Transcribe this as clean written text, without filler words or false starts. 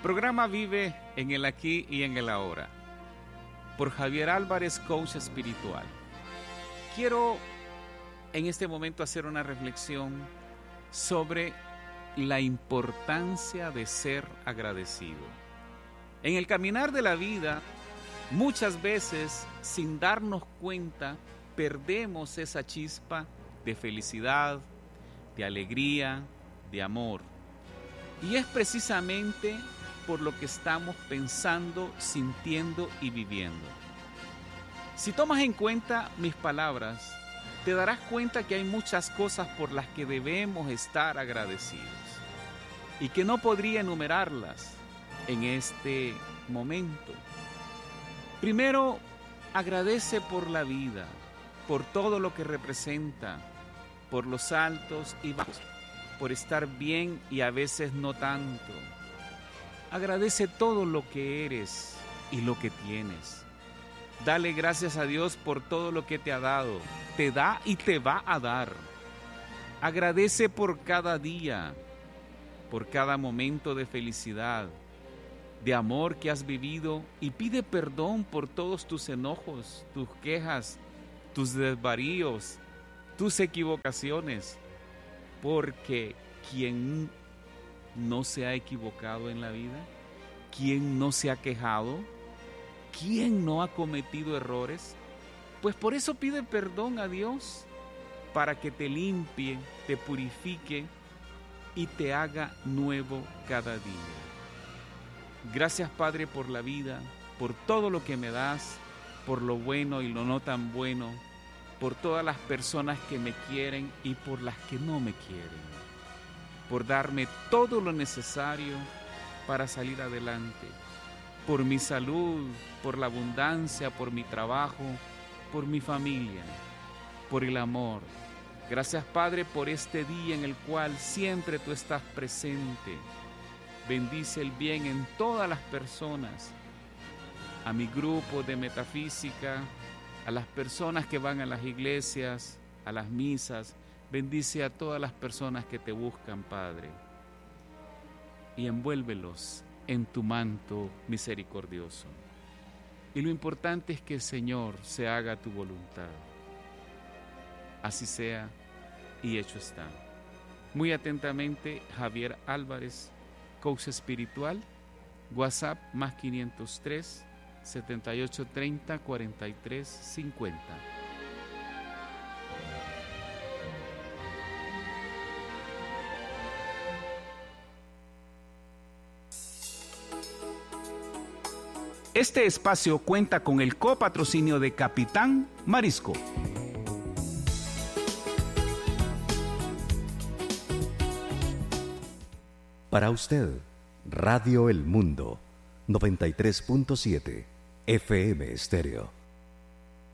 Programa Vive en el Aquí y en el Ahora, por Javier Álvarez, coach espiritual. Quiero en este momento hacer una reflexión sobre la importancia de ser agradecido. En el caminar de la vida, muchas veces, sin darnos cuenta, perdemos esa chispa de felicidad, de alegría, de amor. Y es precisamente por lo que estamos pensando, sintiendo y viviendo. Si tomas en cuenta mis palabras, te darás cuenta que hay muchas cosas por las que debemos estar agradecidos y que no podría enumerarlas en este momento. Primero, agradece por la vida, por todo lo que representa, por los altos y bajos, por estar bien y a veces no tanto. Agradece todo lo que eres y lo que tienes. Dale gracias a Dios por todo lo que te ha dado, te da y te va a dar. Agradece por cada día, por cada momento de felicidad, de amor que has vivido, y pide perdón por todos tus enojos, tus quejas, tus desvaríos, tus equivocaciones, porque ¿quién no se ha equivocado en la vida? ¿Quién no se ha quejado? ¿Quién no ha cometido errores? Pues por eso pide perdón a Dios, para que te limpie, te purifique y te haga nuevo cada día. Gracias, Padre, por la vida, por todo lo que me das, por lo bueno y lo no tan bueno, por todas las personas que me quieren y por las que no me quieren, por darme todo lo necesario para salir adelante, por mi salud, por la abundancia, por mi trabajo, por mi familia, por el amor. Gracias, Padre, por este día en el cual siempre tú estás presente. Bendice el bien en todas las personas, a mi grupo de metafísica, a las personas que van a las iglesias, a las misas. Bendice a todas las personas que te buscan, Padre, y envuélvelos en tu manto misericordioso. Y lo importante es que, Señor, se haga tu voluntad. Así sea y hecho está. Muy atentamente, Javier Álvarez, coach espiritual. WhatsApp más 503 7830 4350. Este espacio cuenta con el copatrocinio de Capitán Marisco. Para usted, Radio El Mundo, 93.7 FM Estéreo.